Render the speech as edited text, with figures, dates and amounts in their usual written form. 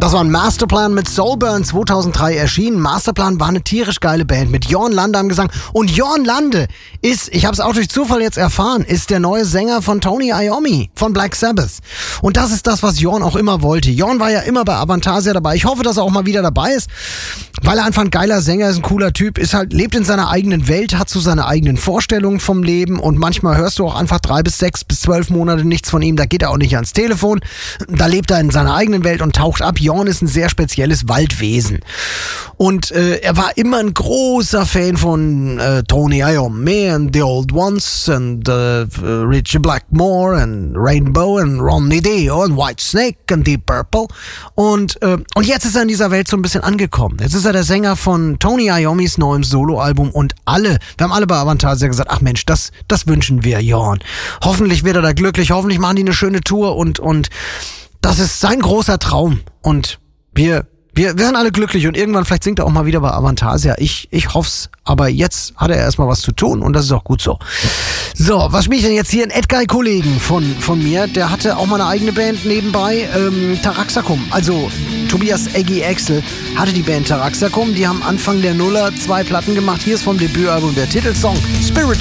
Das war ein Masterplan mit Soulburn 2003 erschienen. Masterplan war eine tierisch geile Band mit Jörn Lande am Gesang. Und Jörn Lande ist, ich habe es auch durch Zufall jetzt erfahren, ist der neue Sänger von Tony Iommi von Black Sabbath. Und das ist das, was Jörn auch immer wollte. Jörn war ja immer bei Avantasia dabei. Ich hoffe, dass er auch mal wieder dabei ist, weil er einfach ein geiler Sänger ist, ein cooler Typ, ist halt, lebt in seiner eigenen Welt, hat so seine eigenen Vorstellungen vom Leben und manchmal hörst du auch einfach 3 bis 6 bis 12 Monate nichts von ihm. Da geht er auch nicht ans Telefon. Da lebt er in seiner eigenen Welt und taucht ab. Jörn ist ein sehr spezielles Waldwesen. Und er war immer ein großer Fan von Tony Iommi and The Old Ones and Richie Blackmore and Rainbow and Ronnie Dio and Whitesnake and Deep Purple. Und jetzt ist er in dieser Welt so ein bisschen angekommen. Jetzt ist er der Sänger von Tony Iommis neuem Soloalbum und wir haben alle bei Avantasia gesagt, ach Mensch, das wünschen wir Jörn. Hoffentlich wird er da glücklich, hoffentlich machen die eine schöne Tour und das ist sein großer Traum und wir sind alle glücklich und irgendwann vielleicht singt er auch mal wieder bei Avantasia. Ich hoff's, aber jetzt hat er erstmal was zu tun und das ist auch gut so. So, was spiele ich denn jetzt hier? Ein Edguy-Kollegen von mir, der hatte auch mal eine eigene Band nebenbei, Taraxacum. Also Tobias Eggy Axel hatte die Band Taraxacum. Die haben Anfang der Nuller 2 Platten gemacht. Hier ist vom Debütalbum der Titelsong Spirit